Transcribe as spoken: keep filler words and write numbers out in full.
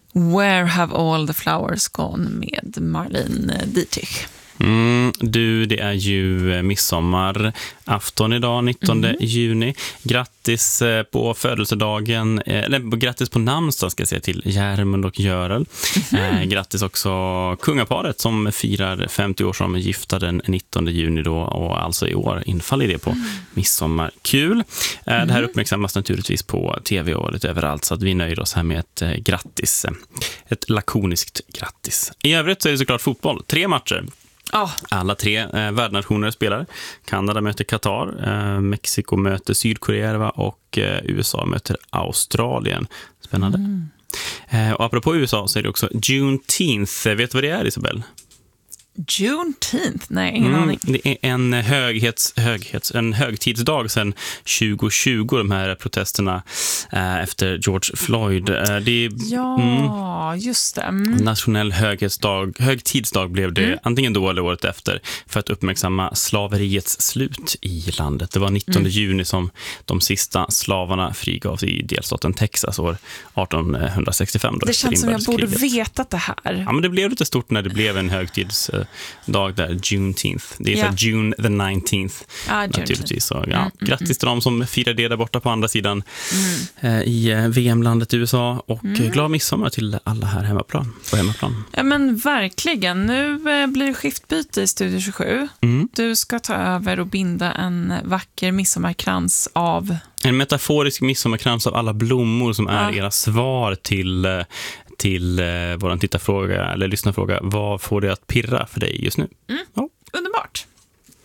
Where have all the flowers gone med Marlene Dietrich. Mm, du, det är ju midsommarafton idag, nittonde Mm. juni. Grattis på födelsedagen, eller grattis på namnsdag ska jag säga till Järmund och Görel. Mm. Eh, grattis också kungaparet som firar femtio år som gifta den nittonde juni då, och alltså i år infaller det på mm. midsommar. Kul. Eh, mm. Det här uppmärksammas naturligtvis på tv och lite överallt, så att vi nöjer oss här med ett eh, grattis. Ett lakoniskt grattis. I övrigt så är det såklart fotboll. Tre matcher. Oh. Alla tre eh, värdnationer spelar. Kanada möter Qatar, eh, Mexiko möter Sydkorea och eh, U S A möter Australien. Spännande. Mm. Eh, och apropå U S A så är det också Juneteenth. Vet du vad det är, Isabel? Juneteenth? Nej, ingen mm, aning. Det är en, höghets, höghets, en högtidsdag sedan tjugo tjugo, de här protesterna eh, efter George Floyd. Eh, det är, ja, mm, just det. Mm. Nationell höghetsdag, högtidsdag blev det mm. antingen då eller året efter, för att uppmärksamma slaveriets slut i landet. Det var nittonde mm. juni som de sista slavarna frigavs i delstaten Texas år arton sextiofem. Då, det känns som jag borde vetat det här. Ja, men det blev lite stort när det blev en högtids dag där, Juneteenth. Det är yeah. så June the nineteenth. Ah, naturligtvis. Så, ja, mm, grattis mm, till dem som firar det där borta på andra sidan mm. eh, i V M-landet U S A, och mm. glad midsommar till alla här hemmaplan, på hemmaplan. Ja, men verkligen. Nu eh, blir det skiftbyte i Studio tjugosju. Mm. Du ska ta över och binda en vacker midsommarkrans av... En metaforisk midsommarkrans av alla blommor som är ja. era svar till... Eh, till eh, våran tittarfråga eller lyssnarfråga. Vad får det att pirra för dig just nu? Mm. Ja.